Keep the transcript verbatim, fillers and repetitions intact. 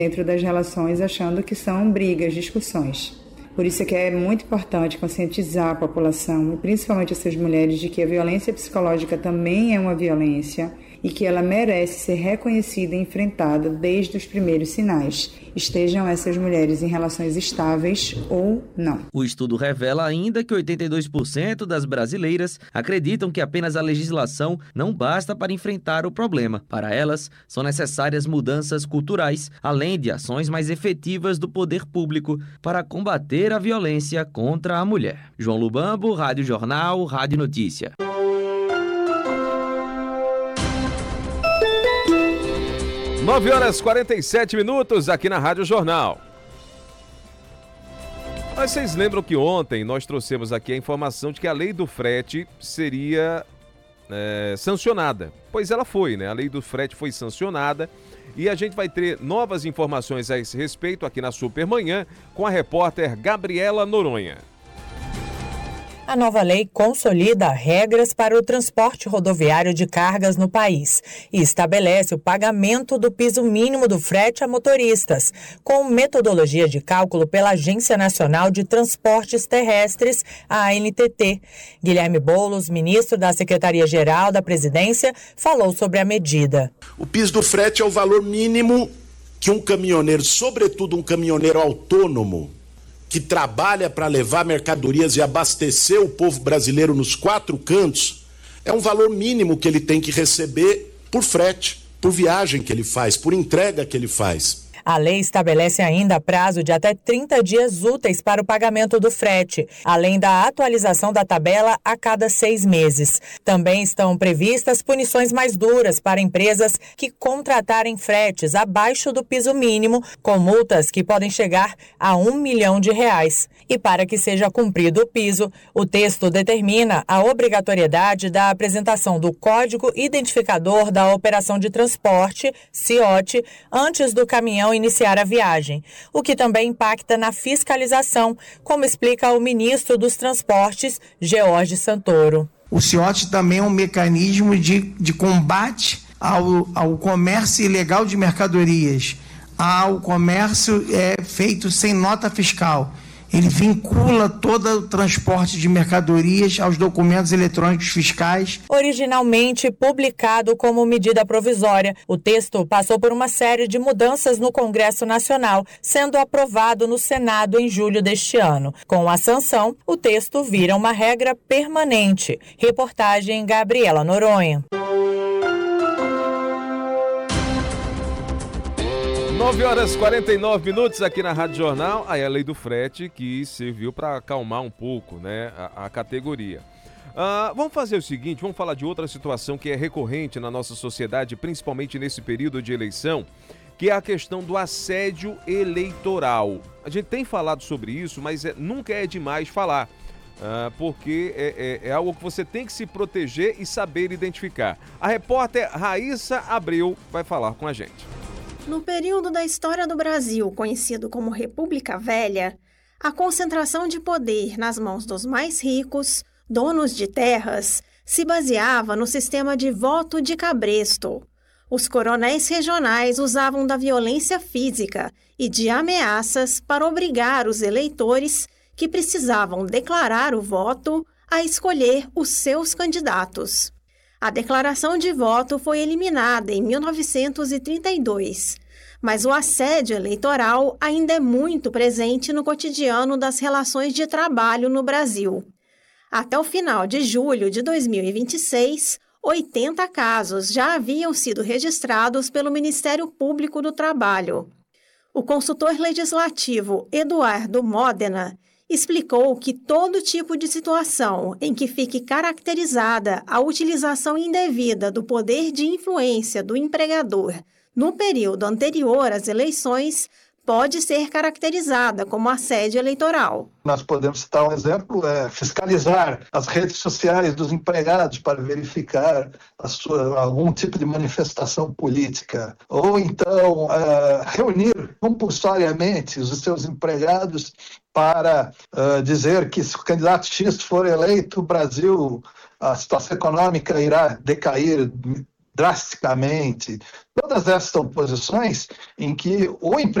dentro das relações, achando que são brigas, discussões. Por isso é que é muito importante conscientizar a população, e principalmente essas mulheres, de que a violência psicológica também é uma violência e que ela merece ser reconhecida e enfrentada desde os primeiros sinais, estejam essas mulheres em relações estáveis ou não. O estudo revela ainda que oitenta e dois por cento das brasileiras acreditam que apenas a legislação não basta para enfrentar o problema. Para elas, são necessárias mudanças culturais, além de ações mais efetivas do poder público para combater a violência contra a mulher. João Lubambo, Rádio Jornal, Rádio Notícia. nove horas e quarenta e sete minutos aqui na Rádio Jornal. Mas vocês lembram que ontem nós trouxemos aqui a informação de que a lei do frete seria é, sancionada. Pois ela foi, né? A lei do frete foi sancionada e a gente vai ter novas informações a esse respeito aqui na Supermanhã com a repórter Gabriela Noronha. A nova lei consolida regras para o transporte rodoviário de cargas no país e estabelece o pagamento do piso mínimo do frete a motoristas, com metodologia de cálculo pela Agência Nacional de Transportes Terrestres, a A N T T. Guilherme Boulos, ministro da Secretaria-Geral da Presidência, falou sobre a medida. O piso do frete é o valor mínimo que um caminhoneiro, sobretudo um caminhoneiro autônomo, que trabalha para levar mercadorias e abastecer o povo brasileiro nos quatro cantos, é um valor mínimo que ele tem que receber por frete, por viagem que ele faz, por entrega que ele faz. A lei estabelece ainda prazo de até trinta dias úteis para o pagamento do frete, além da atualização da tabela a cada seis meses. Também estão previstas punições mais duras para empresas que contratarem fretes abaixo do piso mínimo, com multas que podem chegar a um milhão de reais. E para que seja cumprido o piso, o texto determina a obrigatoriedade da apresentação do Código Identificador da Operação de Transporte, C I O T, antes do caminhão iniciar a viagem, o que também impacta na fiscalização, como explica o ministro dos Transportes, George Santoro. O C I O T também é um mecanismo de, de combate ao, ao comércio ilegal de mercadorias, ao comércio é, feito sem nota fiscal. Ele vincula todo o transporte de mercadorias aos documentos eletrônicos fiscais. Originalmente publicado como medida provisória, o texto passou por uma série de mudanças no Congresso Nacional, sendo aprovado no Senado em julho deste ano. Com a sanção, o texto vira uma regra permanente. Reportagem Gabriela Noronha. nove horas e quarenta e nove minutos aqui na Rádio Jornal. Aí a lei do frete que serviu para acalmar um pouco, né, a, a categoria. Uh, vamos fazer o seguinte, vamos falar de outra situação que é recorrente na nossa sociedade, principalmente nesse período de eleição, que é a questão do assédio eleitoral. A gente tem falado sobre isso, mas é, nunca é demais falar, uh, porque é, é, é algo que você tem que se proteger e saber identificar. A repórter Raíssa Abreu vai falar com a gente. No período da história do Brasil, conhecido como República Velha, a concentração de poder nas mãos dos mais ricos, donos de terras, se baseava no sistema de voto de cabresto. Os coronéis regionais usavam da violência física e de ameaças para obrigar os eleitores que precisavam declarar o voto a escolher os seus candidatos. A declaração de voto foi eliminada em mil novecentos e trinta e dois, mas o assédio eleitoral ainda é muito presente no cotidiano das relações de trabalho no Brasil. Até o final de julho de dois mil e vinte e seis, oitenta casos já haviam sido registrados pelo Ministério Público do Trabalho. O consultor legislativo Eduardo Modena explicou que todo tipo de situação em que fique caracterizada a utilização indevida do poder de influência do empregador no período anterior às eleições pode ser caracterizada como assédio eleitoral. Nós podemos citar um exemplo, é fiscalizar as redes sociais dos empregados para verificar a sua, algum tipo de manifestação política, ou então uh, reunir compulsoriamente os seus empregados para uh, dizer que se o candidato X for eleito, o Brasil, a situação econômica irá decair drasticamente. Todas essas são posições em que o